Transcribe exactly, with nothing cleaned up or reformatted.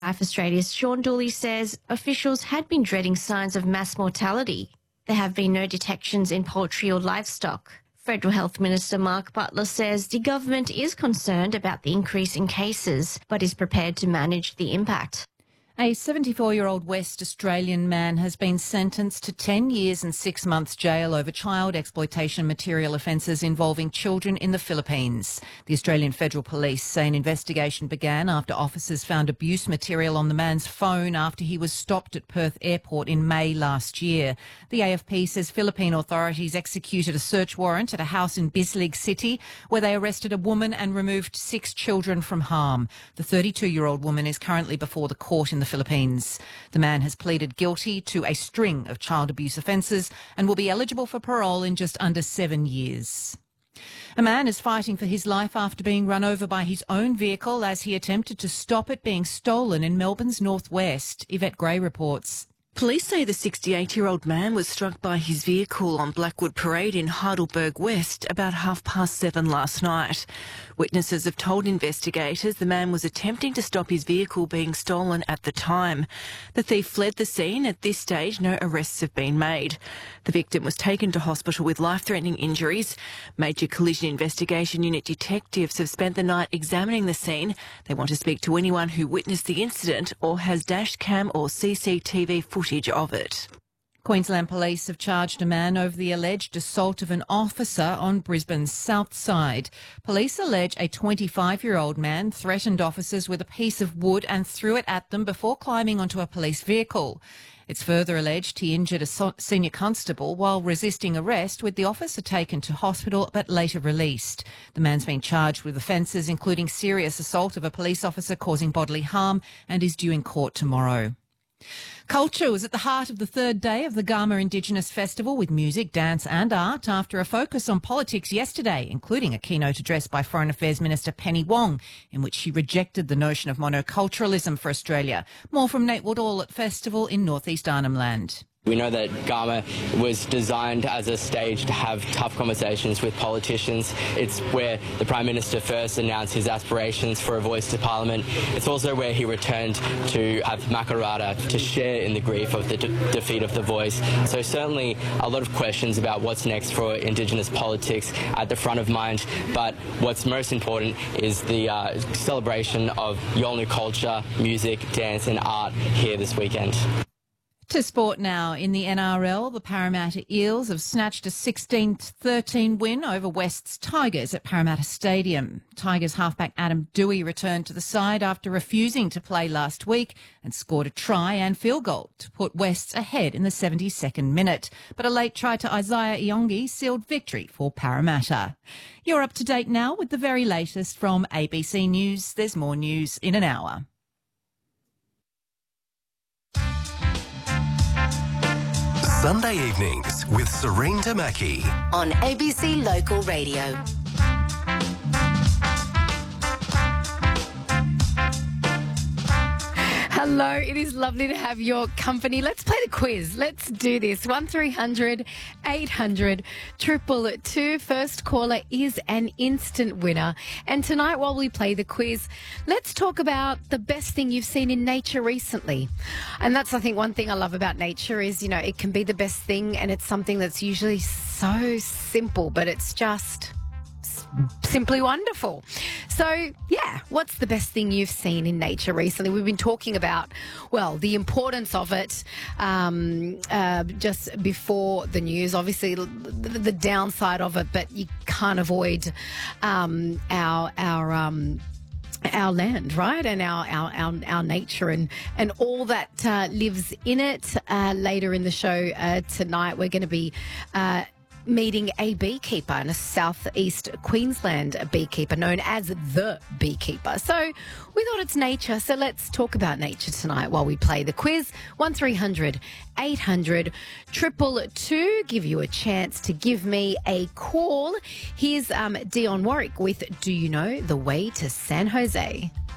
Life Australia's Sean Dooley says officials had been dreading signs of mass mortality. There have been no detections in poultry or livestock. Federal Health Minister Mark Butler says the government is concerned about the increase in cases, but is prepared to manage the impact. A seventy-four-year-old West Australian man has been sentenced to ten years and six months jail over child exploitation material offences involving children in the Philippines. The Australian Federal Police say an investigation began after officers found abuse material on the man's phone after he was stopped at Perth Airport in May last year. The A F P says Philippine authorities executed a search warrant at a house in Bislig City where they arrested a woman and removed six children from harm. The thirty-two-year-old woman is currently before the court in the Philippines. The man has pleaded guilty to a string of child abuse offences and will be eligible for parole in just under seven years. A man is fighting for his life after being run over by his own vehicle as he attempted to stop it being stolen in Melbourne's northwest. Yvette Gray reports. Police say the sixty-eight-year-old man was struck by his vehicle on Blackwood Parade in Heidelberg West about half past seven last night. Witnesses have told investigators the man was attempting to stop his vehicle being stolen at the time. The thief fled the scene. At this stage, no arrests have been made. The victim was taken to hospital with life-threatening injuries. Major Collision Investigation Unit detectives have spent the night examining the scene. They want to speak to anyone who witnessed the incident or has dash cam or C C T V footage of it. Queensland Police have charged a man over the alleged assault of an officer on Brisbane's south side. Police allege a twenty-five-year-old man threatened officers with a piece of wood and threw it at them before climbing onto a police vehicle. It's further alleged he injured a so- senior constable while resisting arrest, with the officer taken to hospital but later released. The man's been charged with offences including serious assault of a police officer causing bodily harm and is due in court tomorrow. Culture was at the heart of the third day of the Gama Indigenous Festival with music, dance and art after a focus on politics yesterday, including a keynote address by Foreign Affairs Minister Penny Wong, in which she rejected the notion of monoculturalism for Australia. More from Nate Woodall at Festival in North East Arnhem Land. We know that Gama was designed as a stage to have tough conversations with politicians. It's where the Prime Minister first announced his aspirations for a voice to Parliament. It's also where he returned to have Makarrata to share in the grief of the de- defeat of the voice. So certainly a lot of questions about what's next for Indigenous politics at the front of mind. But what's most important is the uh, celebration of Yolngu culture, music, dance and art here this weekend. To sport now. In the N R L, the Parramatta Eels have snatched a sixteen thirteen win over West's Tigers at Parramatta Stadium. Tigers halfback Adam Dewey returned to the side after refusing to play last week and scored a try and field goal to put Wests ahead in the seventy-second minute. But a late try to Isaiah Iongi sealed victory for Parramatta. You're up to date now with the very latest from A B C News. There's more news in an hour. Sunday evenings with Serene Tamaki on A B C Local Radio. Hello, it is lovely to have your company. Let's play the quiz. Let's do this. one three hundred eight hundred two two two. First caller is an instant winner. And tonight, while we play the quiz, let's talk about the best thing you've seen in nature recently. And that's, I think, one thing I love about nature is, you know, it can be the best thing and it's something that's usually so simple, but it's just simply wonderful. So, yeah, what's the best thing you've seen in nature recently? We've been talking about, well, the importance of it um, uh, just before the news. Obviously, the, the downside of it, but you can't avoid um, our our um, our land, right, and our our our, our nature and and all that uh, lives in it. Uh, later in the show uh, tonight, we're going to be Uh, meeting a beekeeper and a southeast Queensland beekeeper known as the Beekeeper. So we thought it's nature, so let's talk about nature tonight while we play the quiz. one three hundred eight hundred two two two. Give you a chance to give me a call. Here's um, Dion Warwick with Do You Know the Way to San Jose?